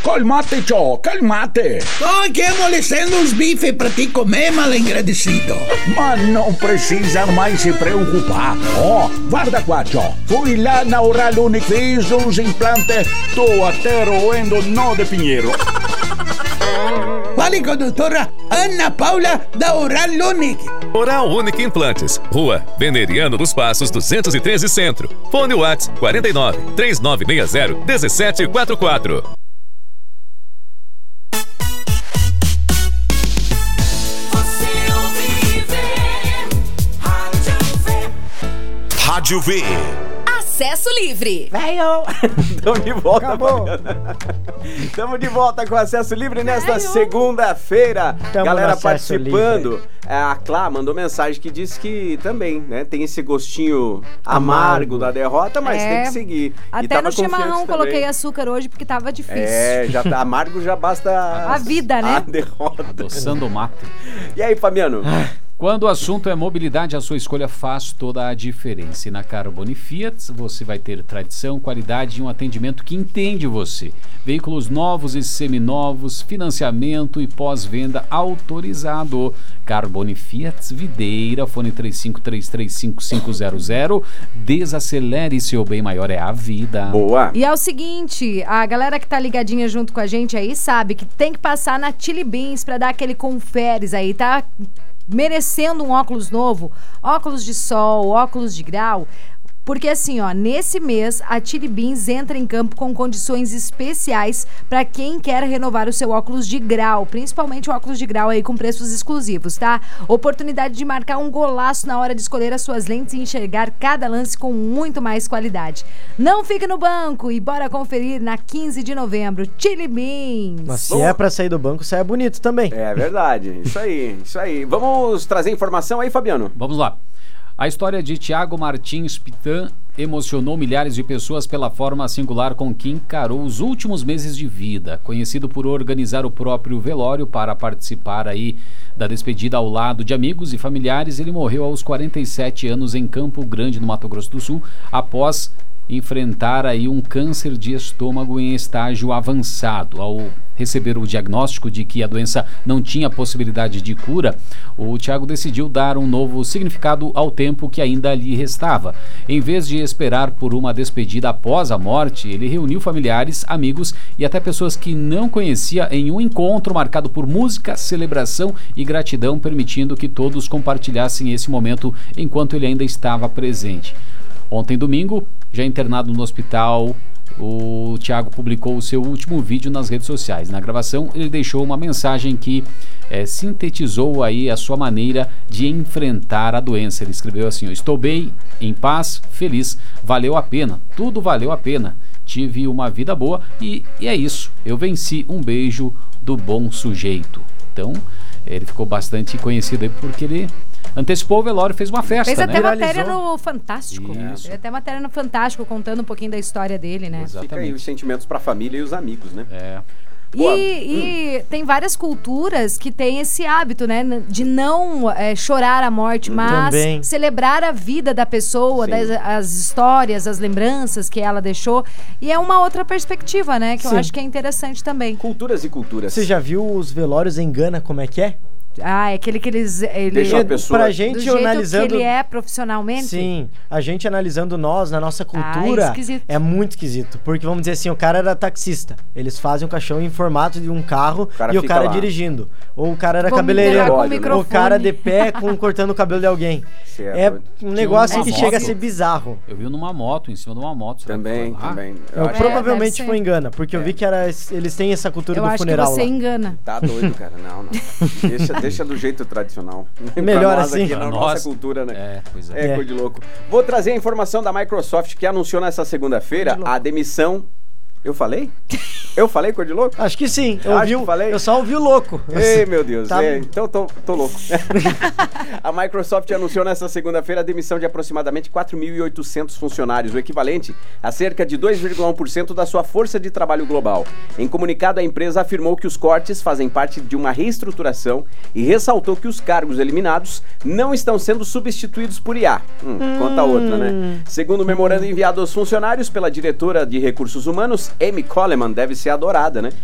Calmate, tio, calmate. Tô aqui amolecendo uns bifes pra te comer, mal agradecido. Mas não precisa mais se preocupar. Guarda qua, tio. Fui lá na Oral Unique, fiz uns implantes. Tô até roendo nó de pinheiro. Fale com a doutora Ana Paula da Oral Unique. Oral Unique Implantes, Rua Veneriano dos Passos 213 Centro. Fone WhatsApp 49 3960 1744. Rádio V. Acesso livre. Venham! Estamos de volta, Acabou. Estamos de volta com Acesso Livre nesta segunda-feira. Galera participando. A Clá mandou mensagem que disse que também, né, tem esse gostinho amargo da derrota, mas tem que seguir. Até no chimarrão coloquei açúcar hoje porque tava difícil. Já tá amargo, já basta a vida, né? A derrota. Adoçando o mate. E aí, Fabiano? Quando o assunto é mobilidade, a sua escolha faz toda a diferença. E na Carbone Fiat, você vai ter tradição, qualidade e um atendimento que entende você. Veículos novos e seminovos, financiamento e pós-venda autorizado. Carbone Fiat Videira, fone 35335500. Desacelere, seu bem maior é a vida. Boa! E é o seguinte, a galera que tá ligadinha junto com a gente aí sabe que tem que passar na Chili Beans pra dar aquele conferes aí, tá? Merecendo um óculos novo, óculos de sol, óculos de grau, porque assim, ó, nesse mês a Chili Beans entra em campo com condições especiais para quem quer renovar o seu óculos de grau, principalmente o óculos de grau aí com preços exclusivos, tá? Oportunidade de marcar um golaço na hora de escolher as suas lentes e enxergar cada lance com muito mais qualidade. Não fique no banco e bora conferir na 15 de novembro, Chili Beans. Mas se é pra sair do banco, sai bonito também. É verdade, isso aí, isso aí. Vamos trazer informação aí, Fabiano? Vamos lá. A história de Tiago Martins Pitan emocionou milhares de pessoas pela forma singular com que encarou os últimos meses de vida. Conhecido por organizar o próprio velório para participar aí da despedida ao lado de amigos e familiares, ele morreu aos 47 anos em Campo Grande, no Mato Grosso do Sul, após enfrentar aí um câncer de estômago em estágio avançado. Ao receber o diagnóstico de que a doença não tinha possibilidade de cura, o Thiago decidiu dar um novo significado ao tempo que ainda lhe restava. Em vez de esperar por uma despedida após a morte, ele reuniu familiares, amigos e até pessoas que não conhecia em um encontro marcado por música, celebração e gratidão, permitindo que todos compartilhassem esse momento enquanto ele ainda estava presente. Ontem, domingo, já internado no hospital, o Thiago publicou o seu último vídeo nas redes sociais. Na gravação, ele deixou uma mensagem que sintetizou aí a sua maneira de enfrentar a doença. Ele escreveu assim: estou bem, em paz, feliz, valeu a pena, tudo valeu a pena. Tive uma vida boa e é isso, eu venci, um beijo do bom sujeito. Então, ele ficou bastante conhecido aí porque ele antecipou o velório e fez uma festa, fez até né? matéria no Fantástico. Isso. Fez até matéria no Fantástico contando um pouquinho da história dele, né? Exatamente. Fica aí os sentimentos pra família e os amigos, né? E tem várias culturas que têm esse hábito, né? De não chorar a morte, mas também celebrar a vida da pessoa, as histórias, as lembranças que ela deixou. E é uma outra perspectiva, né? Que eu acho que é interessante também. Culturas e culturas. Você já viu os velórios em Gana, como é que é? Ah, é aquele que eles... Deixa a pessoa... Pra gente do jeito analisando... que ele é profissionalmente? Sim, a gente analisando na nossa cultura, é muito esquisito. Porque, vamos dizer assim, o cara era taxista. Eles fazem um caixão em formato de um carro e o cara lá dirigindo. Ou o cara era cabeleireiro. Ou o cara de pé cortando o cabelo de alguém. Certo. É um negócio que chega a ser bizarro. Eu vi numa moto, em cima de uma moto. Também. Provavelmente foi em Gana, porque eu vi que eles têm essa cultura do funeral lá. Eu acho que você engana. Tá doido, cara. Não. Deixa do jeito tradicional. Melhor assim. Aqui na nossa cultura, né? Pois é. Coisa de louco. Vou trazer a informação da Microsoft que anunciou nessa segunda-feira a demissão... Eu falei? Eu falei, cor de louco? Acho que sim. Eu só ouvi o louco. Ei, meu Deus. Tá... Então tô louco. A Microsoft anunciou nessa segunda-feira a demissão de aproximadamente 4.800 funcionários, o equivalente a cerca de 2,1% da sua força de trabalho global. Em comunicado, a empresa afirmou que os cortes fazem parte de uma reestruturação e ressaltou que os cargos eliminados não estão sendo substituídos por IA. Conta outra, né? Segundo o memorando enviado aos funcionários pela diretora de Recursos Humanos, Amy Coleman, deve ser adorada, né?